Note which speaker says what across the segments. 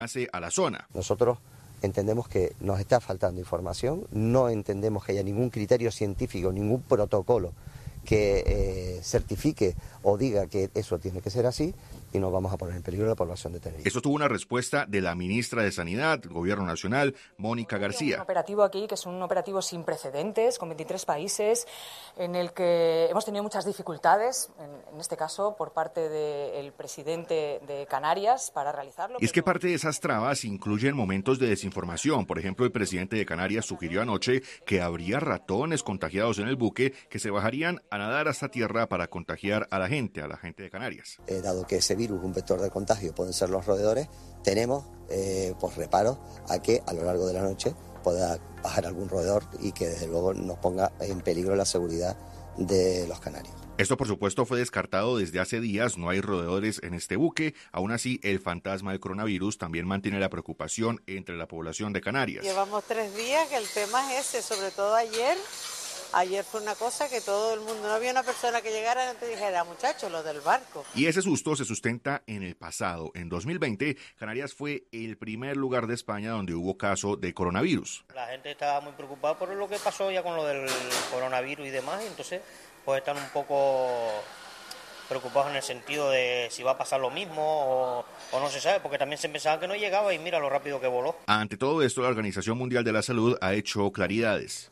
Speaker 1: hace a la zona.
Speaker 2: Nosotros entendemos que nos está faltando información, no entendemos que haya ningún criterio científico, ningún protocolo que certifique o diga que eso tiene que ser así, y nos vamos a poner en peligro la población de Tenerife.
Speaker 1: Esto tuvo una respuesta de la ministra de Sanidad del Gobierno Nacional, Mónica García.
Speaker 3: Un operativo aquí que es un operativo sin precedentes, con 23 países, en el que hemos tenido muchas dificultades, en este caso por parte del presidente de Canarias, para realizarlo.
Speaker 1: Y es que parte de esas trabas incluyen momentos de desinformación. Por ejemplo, el presidente de Canarias sugirió anoche que habría ratones contagiados en el buque que se bajarían a nadar hasta tierra para contagiar a la gente de Canarias.
Speaker 2: Dado que ese virus, un vector de contagio, pueden ser los roedores, tenemos pues reparos a que a lo largo de la noche pueda bajar algún roedor y que desde luego nos ponga en peligro la seguridad de los canarios.
Speaker 1: Esto, por supuesto, fue descartado desde hace días. No hay roedores en este buque. Aún así, el fantasma del coronavirus también mantiene la preocupación entre la población de Canarias.
Speaker 4: Llevamos 3 días que el tema es ese, sobre todo ayer. Ayer fue una cosa que todo el mundo, no había una persona que llegara y no te dijera, muchachos, lo del barco.
Speaker 1: Y ese susto se sustenta en el pasado. En 2020, Canarias fue el primer lugar de España donde hubo caso de coronavirus.
Speaker 5: La gente estaba muy preocupada por lo que pasó ya con lo del coronavirus y demás, y entonces pues están un poco preocupados en el sentido de si va a pasar lo mismo o no se sabe, porque también se pensaba que no llegaba y mira lo rápido que voló.
Speaker 1: Ante todo esto, la Organización Mundial de la Salud ha hecho claridades.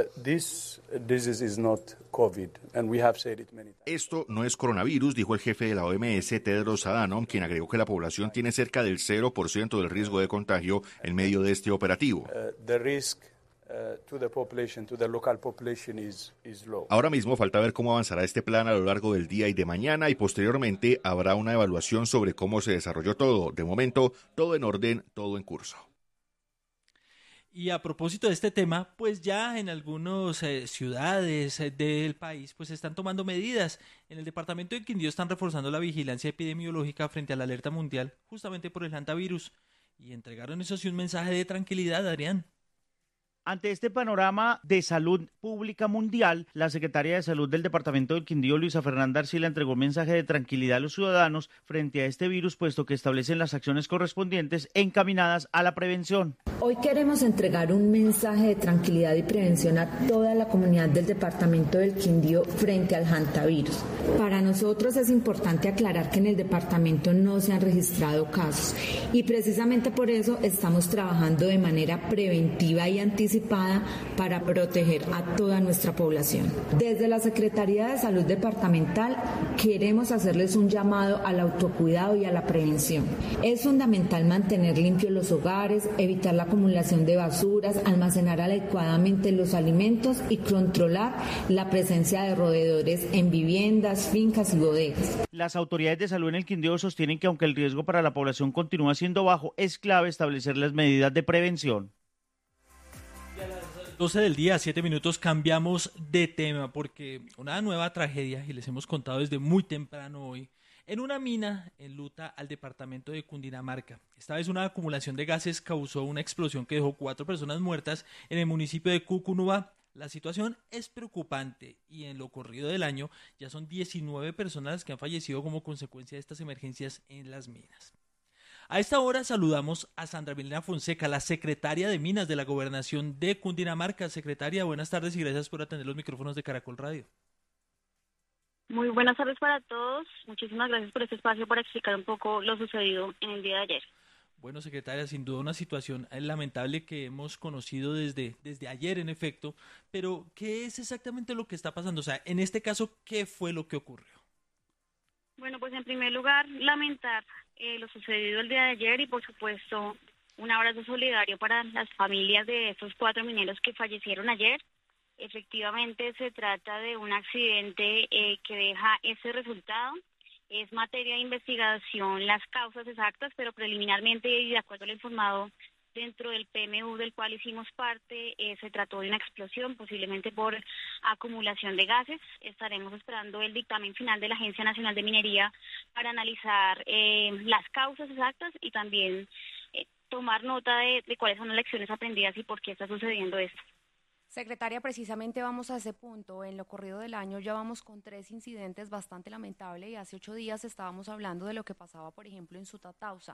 Speaker 1: Esto no es coronavirus, dijo el jefe de la OMS, Tedros Adhanom, quien agregó que la población tiene cerca del 0% del riesgo de contagio en medio de este operativo. Ahora mismo falta ver cómo avanzará este plan a lo largo del día y de mañana, y posteriormente habrá una evaluación sobre cómo se desarrolló todo. De momento, todo en orden, todo en curso.
Speaker 6: Y a propósito de este tema, pues ya en algunas ciudades del país pues están tomando medidas. En el departamento de Quindío están reforzando la vigilancia epidemiológica frente a la alerta mundial justamente por el hantavirus. Y entregaron eso sí un mensaje de tranquilidad, Adrián.
Speaker 7: Ante este panorama de salud pública mundial, la secretaria de Salud del Departamento del Quindío, Luisa Fernanda Arcila, entregó un mensaje de tranquilidad a los ciudadanos frente a este virus, puesto que establecen las acciones correspondientes encaminadas a la prevención.
Speaker 8: Hoy queremos entregar un mensaje de tranquilidad y prevención a toda la comunidad del Departamento del Quindío frente al hantavirus. Para nosotros es importante aclarar que en el departamento no se han registrado casos y precisamente por eso estamos trabajando de manera preventiva y anticipada para proteger a toda nuestra población. Desde la Secretaría de Salud Departamental queremos hacerles un llamado al autocuidado y a la prevención. Es fundamental mantener limpios los hogares, evitar la acumulación de basuras, almacenar adecuadamente los alimentos y controlar la presencia de roedores en viviendas, fincas y bodegas.
Speaker 7: Las autoridades de salud en el Quindío sostienen que aunque el riesgo para la población continúa siendo bajo, es clave establecer las medidas de prevención.
Speaker 6: 12 del día, 7 minutos, cambiamos de tema porque una nueva tragedia, y les hemos contado desde muy temprano hoy, en una mina enluta al departamento de Cundinamarca. Esta vez una acumulación de gases causó una explosión que dejó 4 personas muertas en el municipio de Cucunubá. La situación es preocupante y en lo corrido del año ya son 19 personas que han fallecido como consecuencia de estas emergencias en las minas. A esta hora saludamos a Sandra Milena Fonseca, la secretaria de Minas de la Gobernación de Cundinamarca. Secretaria, buenas tardes y gracias por atender los micrófonos de Caracol Radio.
Speaker 9: Muy buenas tardes para todos. Muchísimas gracias por este espacio para explicar un poco lo sucedido en el día de ayer.
Speaker 6: Bueno, secretaria, sin duda una situación lamentable que hemos conocido desde ayer, en efecto, pero ¿qué es exactamente lo que está pasando? O sea, en este caso, ¿qué fue lo que ocurrió?
Speaker 9: Bueno, pues en primer lugar, lamentar lo sucedido el día de ayer y, por supuesto, un abrazo solidario para las familias de estos 4 mineros que fallecieron ayer. Efectivamente, se trata de un accidente que deja ese resultado. Es materia de investigación las causas exactas, pero preliminarmente y de acuerdo a lo informado dentro del PMU del cual hicimos parte, se trató de una explosión, posiblemente por acumulación de gases. Estaremos esperando el dictamen final de la Agencia Nacional de Minería para analizar las causas exactas y también tomar nota de cuáles son las lecciones aprendidas y por qué está sucediendo esto.
Speaker 10: Secretaria, precisamente vamos a ese punto. En lo corrido del año ya vamos con 3 incidentes bastante lamentables y hace 8 días estábamos hablando de lo que pasaba, por ejemplo, en Sutatausa.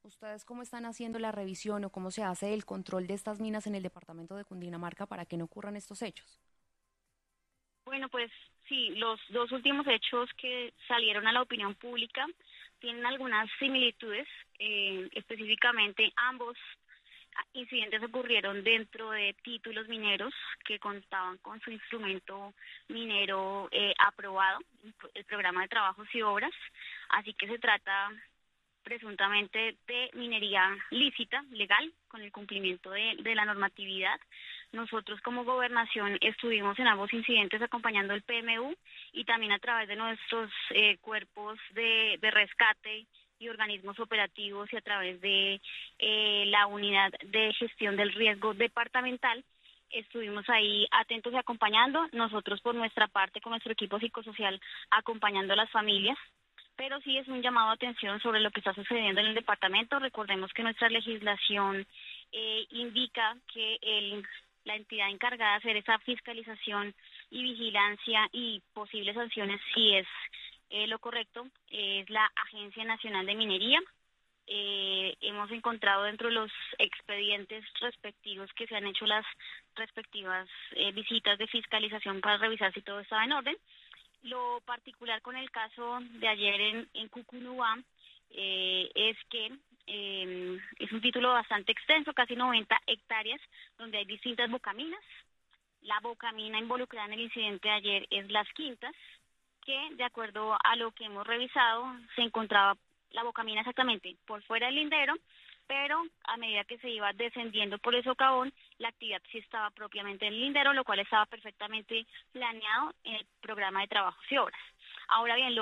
Speaker 10: ¿Ustedes cómo están haciendo la revisión o cómo se hace el control de estas minas en el departamento de Cundinamarca para que no ocurran estos hechos?
Speaker 9: Bueno, pues sí, los dos últimos hechos que salieron a la opinión pública tienen algunas similitudes. Específicamente, ambos incidentes ocurrieron dentro de títulos mineros que contaban con su instrumento minero aprobado, el programa de trabajos y obras. Así que se trata presuntamente de minería lícita, legal, con el cumplimiento de la normatividad. Nosotros como gobernación estuvimos en ambos incidentes acompañando el PMU y también a través de nuestros cuerpos de rescate y organismos operativos y a través de la unidad de gestión del riesgo departamental. Estuvimos ahí atentos y acompañando, nosotros por nuestra parte con nuestro equipo psicosocial acompañando a las familias. Pero sí es un llamado de atención sobre lo que está sucediendo en el departamento. Recordemos que nuestra legislación indica que la entidad encargada de hacer esa fiscalización y vigilancia y posibles sanciones, si es lo correcto, es la Agencia Nacional de Minería. Hemos encontrado dentro de los expedientes respectivos que se han hecho las respectivas visitas de fiscalización para revisar si todo estaba en orden. Lo particular con el caso de ayer en Cucunúa es que es un título bastante extenso, casi 90 hectáreas, donde hay distintas bocaminas. La bocamina involucrada en el incidente de ayer es Las Quintas, que de acuerdo a lo que hemos revisado, se encontraba la bocamina exactamente por fuera del lindero, pero a medida que se iba descendiendo por el socavón, la actividad sí estaba propiamente en el lindero, lo cual estaba perfectamente planeado en el programa de trabajos y obras. Ahora bien,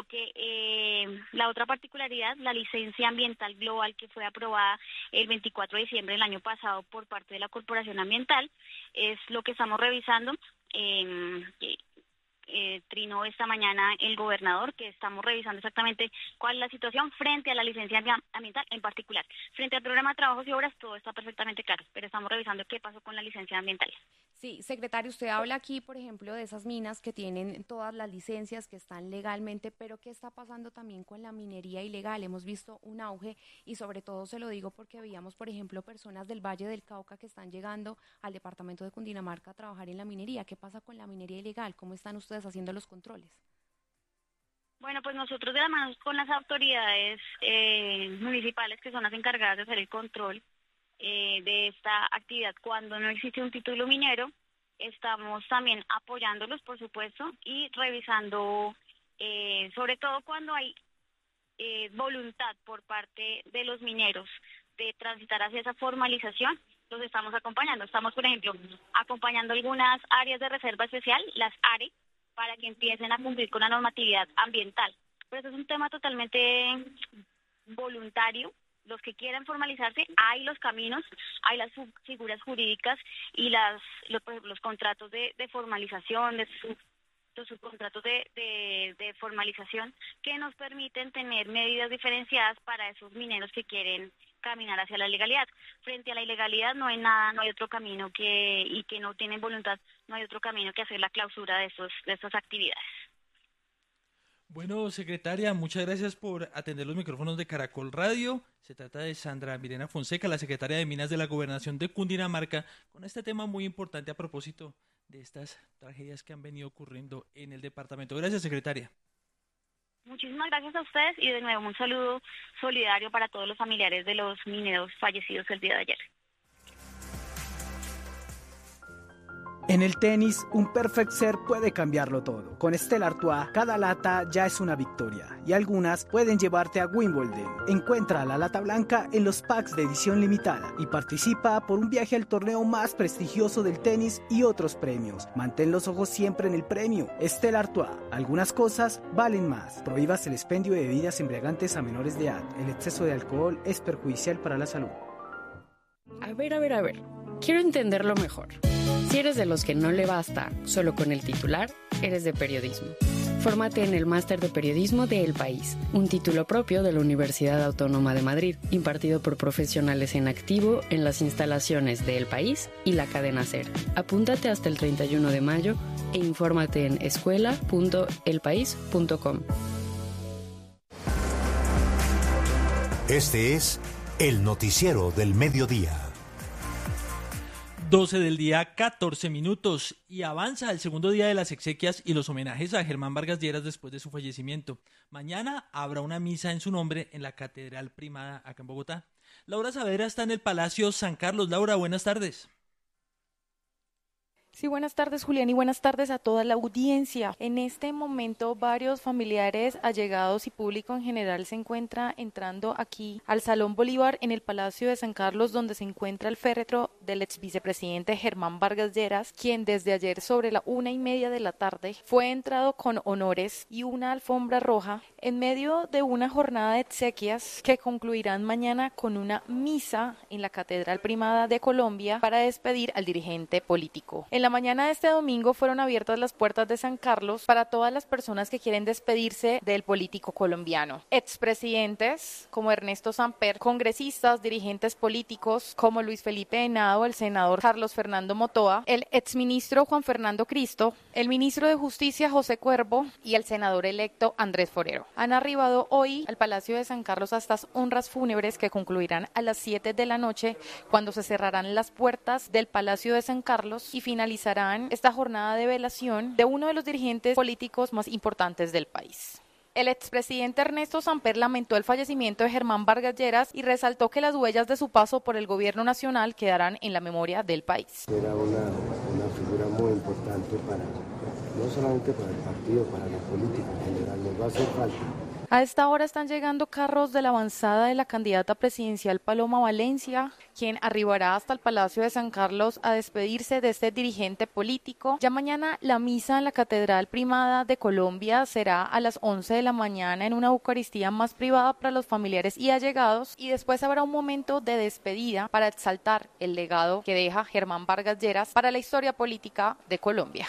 Speaker 9: la otra particularidad, la licencia ambiental global que fue aprobada el 24 de diciembre del año pasado por parte de la Corporación Ambiental, es lo que estamos revisando. Trinó esta mañana el gobernador, que estamos revisando exactamente cuál es la situación frente a la licencia ambiental en particular. Frente al programa de trabajos y obras todo está perfectamente claro, pero estamos revisando qué pasó con la licencia ambiental.
Speaker 10: Sí, secretario, usted habla aquí, por ejemplo, de esas minas que tienen todas las licencias, que están legalmente, pero ¿qué está pasando también con la minería ilegal? Hemos visto un auge y sobre todo se lo digo porque veíamos, por ejemplo, personas del Valle del Cauca que están llegando al departamento de Cundinamarca a trabajar en la minería. ¿Qué pasa con la minería ilegal? ¿Cómo están ustedes haciendo los controles?
Speaker 9: Bueno, pues nosotros de la mano con las autoridades municipales, que son las encargadas de hacer el control de esta actividad cuando no existe un título minero, estamos también apoyándolos, por supuesto, y revisando, sobre todo cuando hay voluntad por parte de los mineros de transitar hacia esa formalización, los estamos acompañando. Estamos, por ejemplo, acompañando algunas áreas de reserva especial, las ARE, para que empiecen a cumplir con la normatividad ambiental. Pero eso es un tema totalmente voluntario. Los que quieran formalizarse, hay los caminos, hay las figuras jurídicas y los contratos de formalización, los subcontratos de formalización que nos permiten tener medidas diferenciadas para esos mineros que quieren caminar hacia la legalidad. Frente a la ilegalidad no hay nada, no hay otro camino y que no tienen voluntad, no hay otro camino que hacer la clausura de estas actividades.
Speaker 6: Bueno, secretaria, muchas gracias por atender los micrófonos de Caracol Radio. Se trata de Sandra Mirena Fonseca, la secretaria de Minas de la Gobernación de Cundinamarca, con este tema muy importante a propósito de estas tragedias que han venido ocurriendo en el departamento. Gracias, secretaria.
Speaker 9: Muchísimas gracias a ustedes y de nuevo un saludo solidario para todos los familiares de los mineros fallecidos el día de ayer.
Speaker 11: En el tenis, un perfect serve puede cambiarlo todo. Con Stella Artois, cada lata ya es una victoria y algunas pueden llevarte a Wimbledon. Encuentra la lata blanca en los packs de edición limitada y participa por un viaje al torneo más prestigioso del tenis y otros premios. Mantén los ojos siempre en el premio. Stella Artois, algunas cosas valen más. Prohíbas el expendio de bebidas embriagantes a menores de edad. El exceso de alcohol es perjudicial para la salud.
Speaker 12: A ver. Quiero entenderlo mejor. Si eres de los que no le basta solo con el titular, eres de periodismo. Fórmate en el Máster de Periodismo de El País, un título propio de la Universidad Autónoma de Madrid, impartido por profesionales en activo en las instalaciones de El País y la cadena SER. Apúntate hasta el 31 de mayo e infórmate en escuela.elpaís.com.
Speaker 13: Este es El noticiero del mediodía.
Speaker 6: 12 del día, 14 minutos, y avanza el segundo día de las exequias y los homenajes a Germán Vargas Lleras después de su fallecimiento. Mañana habrá una misa en su nombre en la Catedral Primada acá en Bogotá. Laura Saavedra está en el Palacio San Carlos. Laura, buenas tardes.
Speaker 14: Sí, buenas tardes, Julián, y buenas tardes a toda la audiencia. En este momento, varios familiares, allegados y público en general se encuentra entrando aquí al Salón Bolívar en el Palacio de San Carlos, donde se encuentra el féretro del ex vicepresidente Germán Vargas Lleras, quien desde ayer sobre la 1:30 de la tarde fue entrado con honores y una alfombra roja en medio de una jornada de exequias que concluirán mañana con una misa en la Catedral Primada de Colombia para despedir al dirigente político. En la mañana de este domingo fueron abiertas las puertas de San Carlos para todas las personas que quieren despedirse del político colombiano. Expresidentes como Ernesto Samper, congresistas, dirigentes políticos como Luis Felipe Henao, el senador Carlos Fernando Motoa, el exministro Juan Fernando Cristo, el ministro de Justicia José Cuervo y el senador electo Andrés Forero. Han arribado hoy al Palacio de San Carlos a estas honras fúnebres que concluirán a las 7 de la noche, cuando se cerrarán las puertas del Palacio de San Carlos y finalizarán esta jornada de velación de uno de los dirigentes políticos más importantes del país. El expresidente Ernesto Samper lamentó el fallecimiento de Germán Vargas Lleras y resaltó que las huellas de su paso por el gobierno nacional quedarán en la memoria del país.
Speaker 15: Era una figura muy importante no solamente para el partido, para la política en general, nos va a hacer falta.
Speaker 14: A esta hora están llegando carros de la avanzada de la candidata presidencial Paloma Valencia, quien arribará hasta el Palacio de San Carlos a despedirse de este dirigente político. Ya mañana la misa en la Catedral Primada de Colombia será a las 11 de la mañana en una Eucaristía más privada para los familiares y allegados, y después habrá un momento de despedida para exaltar el legado que deja Germán Vargas Lleras para la historia política de Colombia.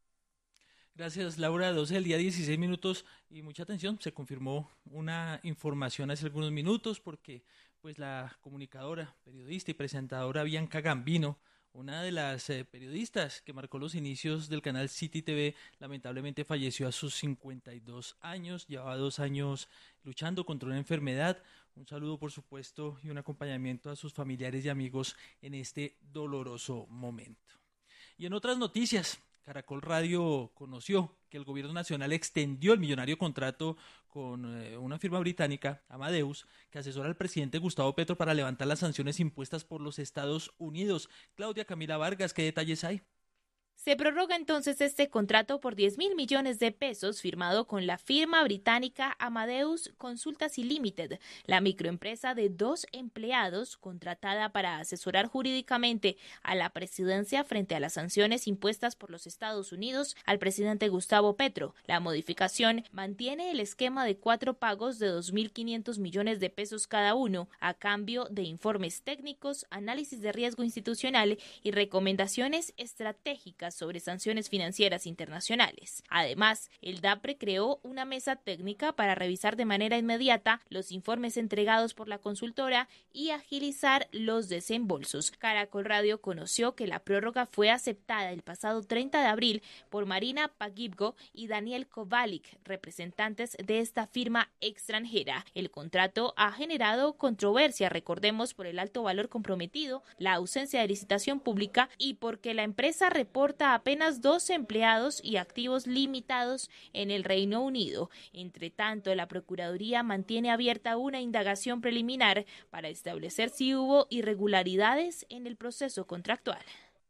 Speaker 6: Gracias, Laura. 12 del día, 16 minutos, y mucha atención. Se confirmó una información hace algunos minutos porque pues la comunicadora, periodista y presentadora Bianca Gambino, una de las periodistas que marcó los inicios del canal City TV, lamentablemente falleció a sus 52 años. Llevaba 2 años luchando contra una enfermedad. Un saludo, por supuesto, y un acompañamiento a sus familiares y amigos en este doloroso momento. Y en otras noticias, Caracol Radio conoció que el gobierno nacional extendió el millonario contrato con una firma británica, Amadeus, que asesora al presidente Gustavo Petro para levantar las sanciones impuestas por los Estados Unidos. Claudia Camila Vargas, ¿qué detalles hay?
Speaker 16: Se prorroga entonces este contrato por 10.000 millones de pesos firmado con la firma británica Amadeus Consultancy Limited, la microempresa de 2 empleados contratada para asesorar jurídicamente a la presidencia frente a las sanciones impuestas por los Estados Unidos al presidente Gustavo Petro. La modificación mantiene el esquema de 4 pagos de 2.500 millones de pesos cada uno, a cambio de informes técnicos, análisis de riesgo institucional y recomendaciones estratégicas sobre sanciones financieras internacionales. Además, el DAPRE creó una mesa técnica para revisar de manera inmediata los informes entregados por la consultora y agilizar los desembolsos. Caracol Radio conoció que la prórroga fue aceptada el pasado 30 de abril por Marina Pagibgo y Daniel Kovalik, representantes de esta firma extranjera. El contrato ha generado controversia, recordemos, por el alto valor comprometido, la ausencia de licitación pública y porque la empresa reporta apenas 2 empleados y activos limitados en el Reino Unido. Entre tanto, la Procuraduría mantiene abierta una indagación preliminar para establecer si hubo irregularidades en el proceso contractual.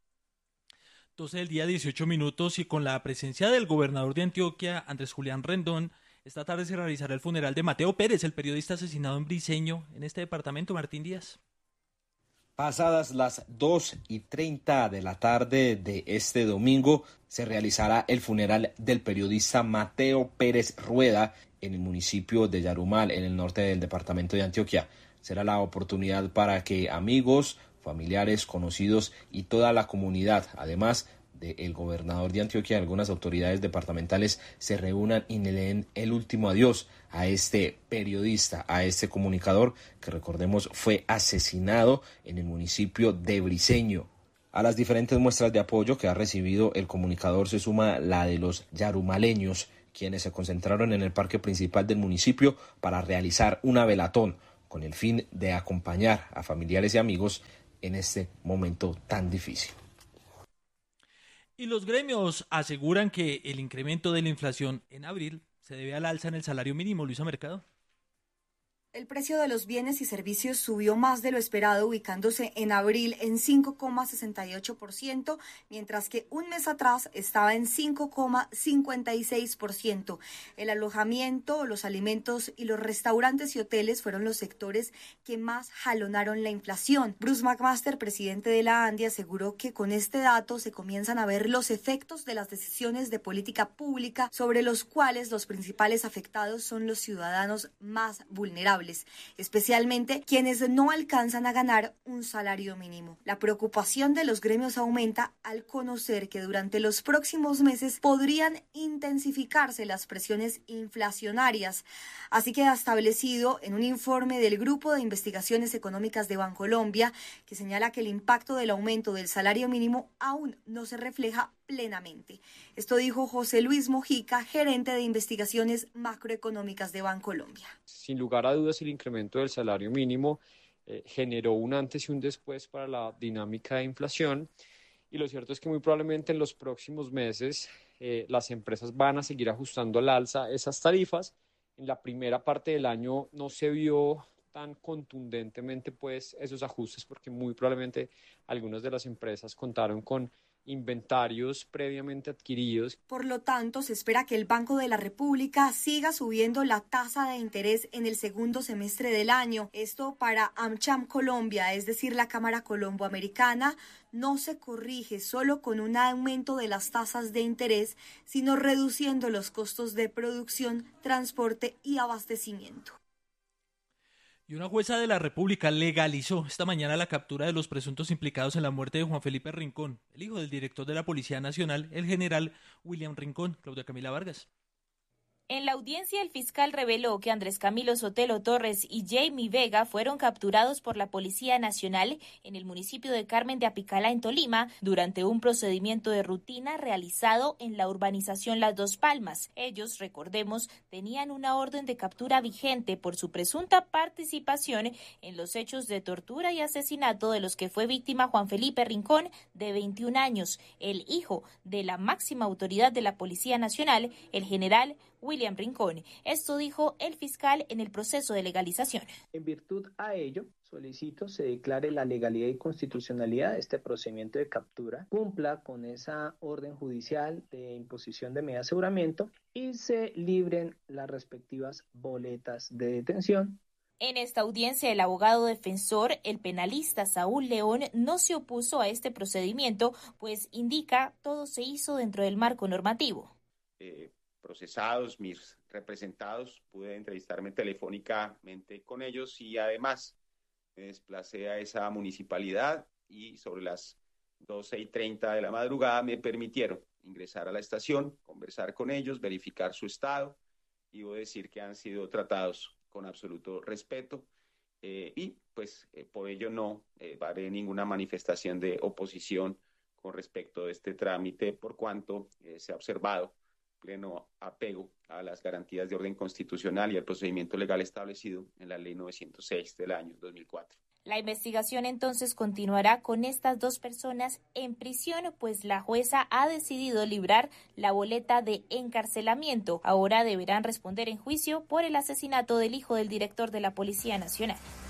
Speaker 6: 12 del día, 18 minutos, y con la presencia del gobernador de Antioquia, Andrés Julián Rendón, esta tarde se realizará el funeral de Mateo Pérez, el periodista asesinado en Briceño, en este departamento. Martín Díaz.
Speaker 17: Pasadas las 2:30 de la tarde de este domingo, se realizará el funeral del periodista Mateo Pérez Rueda en el municipio de Yarumal, en el norte del departamento de Antioquia. Será la oportunidad para que amigos, familiares, conocidos y toda la comunidad, además del gobernador de Antioquia y algunas autoridades departamentales, se reúnan y le den el último adiós a este periodista, a este comunicador que, recordemos, fue asesinado en el municipio de Briceño. A las diferentes muestras de apoyo que ha recibido el comunicador se suma la de los yarumaleños, quienes se concentraron en el parque principal del municipio para realizar una velatón con el fin de acompañar a familiares y amigos en este momento tan difícil.
Speaker 6: Y los gremios aseguran que el incremento de la inflación en abril se debe al alza en el salario mínimo. Luisa Mercado.
Speaker 18: El precio de los bienes y servicios subió más de lo esperado, ubicándose en abril en 5,68%, mientras que un mes atrás estaba en 5,56%. El alojamiento, los alimentos y los restaurantes y hoteles fueron los sectores que más jalonaron la inflación. Bruce McMaster, presidente de la ANDI, aseguró que con este dato se comienzan a ver los efectos de las decisiones de política pública, sobre los cuales los principales afectados son los ciudadanos más vulnerables, especialmente quienes no alcanzan a ganar un salario mínimo. La preocupación de los gremios aumenta al conocer que durante los próximos meses podrían intensificarse las presiones inflacionarias. Así queda establecido en un informe del Grupo de Investigaciones Económicas de Bancolombia, que señala que el impacto del aumento del salario mínimo aún no se refleja plenamente. Esto dijo José Luis Mojica, gerente de investigaciones macroeconómicas de Bancolombia.
Speaker 19: Sin lugar a dudas, el incremento del salario mínimo generó un antes y un después para la dinámica de inflación, y lo cierto es que muy probablemente en los próximos meses las empresas van a seguir ajustando al alza esas tarifas. En la primera parte del año no se vio tan contundentemente pues esos ajustes, porque muy probablemente algunas de las empresas contaron con inventarios previamente adquiridos.
Speaker 18: Por lo tanto, se espera que el Banco de la República siga subiendo la tasa de interés en el segundo semestre del año. Esto para AmCham Colombia, es decir, la Cámara Colomboamericana, no se corrige solo con un aumento de las tasas de interés, sino reduciendo los costos de producción, transporte y abastecimiento.
Speaker 6: Y una jueza de la República legalizó esta mañana la captura de los presuntos implicados en la muerte de Juan Felipe Rincón, el hijo del director de la Policía Nacional, el general William Rincón. Claudia Camila Vargas.
Speaker 16: En la audiencia, el fiscal reveló que Andrés Camilo Sotelo Torres y Jamie Vega fueron capturados por la Policía Nacional en el municipio de Carmen de Apicalá, en Tolima, durante un procedimiento de rutina realizado en la urbanización Las Dos Palmas. Ellos, recordemos, tenían una orden de captura vigente por su presunta participación en los hechos de tortura y asesinato de los que fue víctima Juan Felipe Rincón, de 21 años, el hijo de la máxima autoridad de la Policía Nacional, el general William Rincón. Esto dijo el fiscal en el proceso de legalización.
Speaker 20: En virtud a ello, solicito se declare la legalidad y constitucionalidad de este procedimiento de captura, cumpla con esa orden judicial de imposición de medida de aseguramiento y se libren las respectivas boletas de detención.
Speaker 16: En esta audiencia, el abogado defensor, el penalista Saúl León, no se opuso a este procedimiento, pues indica todo se hizo dentro del marco normativo.
Speaker 21: Procesados, mis representados, pude entrevistarme telefónicamente con ellos y además me desplacé a esa municipalidad y sobre las 12:30 de la madrugada me permitieron ingresar a la estación, conversar con ellos, verificar su estado y debo decir que han sido tratados con absoluto respeto y pues por ello no haré ninguna manifestación de oposición con respecto a este trámite, por cuanto se ha observado pleno apego a las garantías de orden constitucional y al procedimiento legal establecido en la Ley 906 del año 2004.
Speaker 16: La investigación entonces continuará con estas dos personas en prisión, pues la jueza ha decidido librar la boleta de encarcelamiento. Ahora deberán responder en juicio por el asesinato del hijo del director de la Policía Nacional.